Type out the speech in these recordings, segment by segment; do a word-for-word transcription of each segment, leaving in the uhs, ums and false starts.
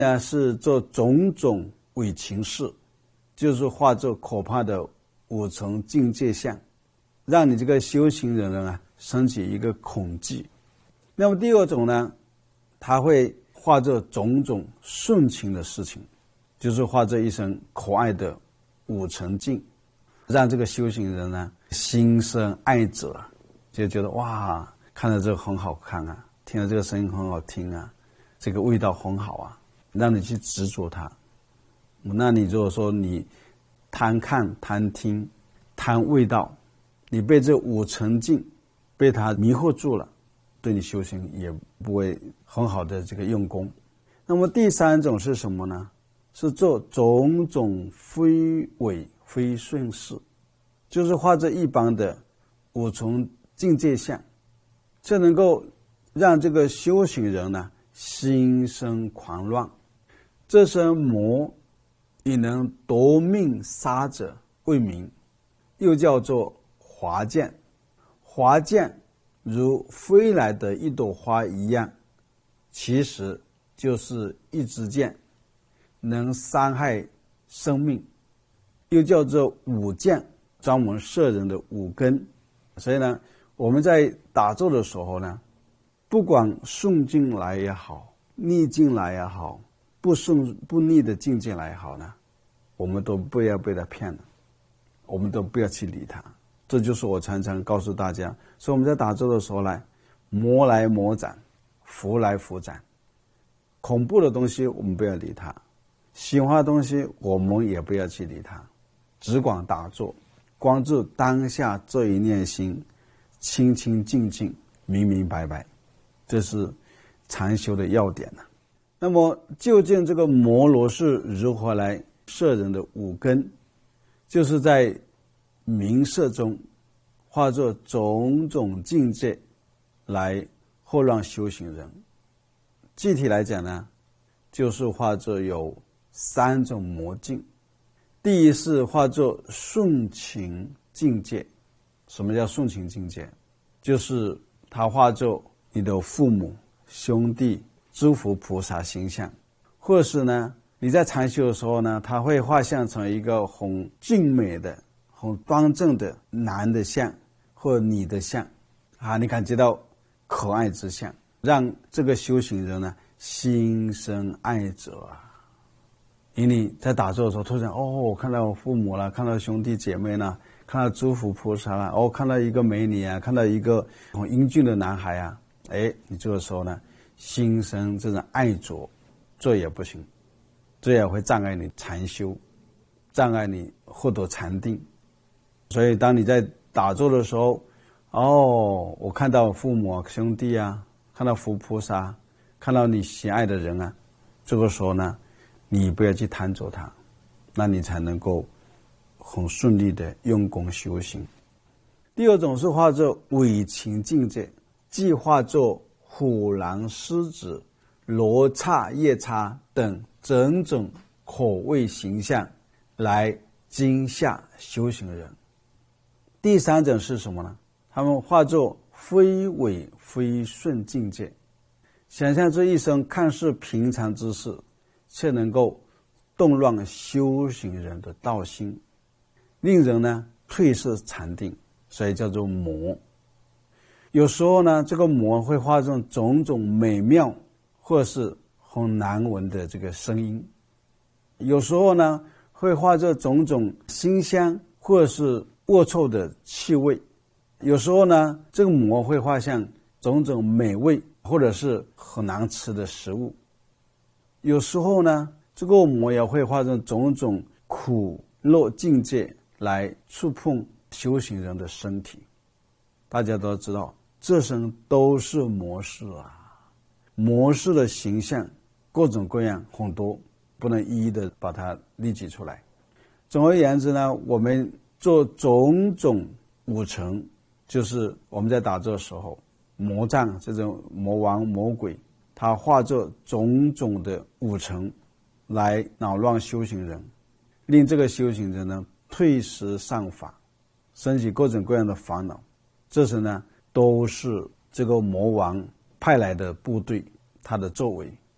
呢是做种种伪情事，就是化作可怕的五重境界相，让你这个修行人啊升起一个恐惧。那么第二种呢，他会化作种种顺情的事情，就是化作一身可爱的五层境，让这个修行人呢心生爱着，就觉得哇，看到这个很好看啊，听到这个声音很好听啊，这个味道很好啊，让你去执着它。那你如果说你贪看贪听贪味道，你被这五层境被它迷惑住了，对你修行也不会很好的这个用功。那么第三种是什么呢？是做种种非伪非顺事，就是化作一般的五重境界相，这能够让这个修行人呢心生狂乱。这身魔以能夺命杀者为名，又叫做华剑。华剑如飞来的一朵花一样，其实就是一支箭，能伤害生命。又叫做五箭，专门射人的五根。所以呢，我们在打坐的时候呢，不管顺境来也好，逆境来也好，不顺不逆的境界来也好呢，我们都不要被他骗了，我们都不要去理他。这就是我常常告诉大家，所以我们在打坐的时候呢，魔来魔斩，福来福斩。恐怖的东西我们不要理他，喜欢的东西我们也不要去理他，只管打坐，关注当下这一念心，清清净净，明明白白，这是禅修的要点呢。那么究竟这个魔罗是如何来摄人的五根？就是在名色中化作种种境界来后让修行人。具体来讲呢，就是化作有三种魔境。第一是化作顺情境界。什么叫顺情境界？就是它化作你的父母兄弟诸佛菩萨形象，或者是呢你在禅修的时候呢，它会画像成一个很俊美的很端正的男的像或女的像啊，你感觉到可爱之相，让这个修行人呢心生爱着啊。因为你在打坐的时候突然哦，我看到我父母了，看到兄弟姐妹了，看到诸佛菩萨了，哦，看到一个美女啊，看到一个很英俊的男孩啊，哎，你这个时候呢心生这种爱着，这也不行，这也会障碍你禅修，障碍你获得禅定。所以当你在打坐的时候，哦，我看到父母啊兄弟啊，看到佛菩萨，看到你喜爱的人啊，这个时候呢你不要去贪着它，那你才能够很顺利的用功修行。第二种是化作伪情境界，即化作虎狼狮子罗刹夜叉等种种可畏形象来惊吓修行人。第三种是什么呢？他们化作非伪非顺境界，想象这一生看似平常之事，却能够动乱修行人的道心，令人呢退失禅定，所以叫做魔。有时候呢，这个魔会化成种种美妙或是很难闻的这个声音，有时候呢会化作种种馨香或是恶臭的气味，有时候呢这个魔会化像种种美味或者是很难吃的食物，有时候呢这个魔也会化成种种苦乐境界来触碰修行人的身体。大家都知道这身都是魔事啊，魔事的形象各种各样很多，不能一一的把它列举出来。总而言之呢，我们做种种五层，就是我们在打坐的时候，魔障这种魔王魔鬼，它化作种种的五层来扰乱修行人，令这个修行人呢退失上法，升起各种各样的烦恼。这时呢都是这个魔王派来的部队他的作为，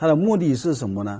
它的目的是什么呢？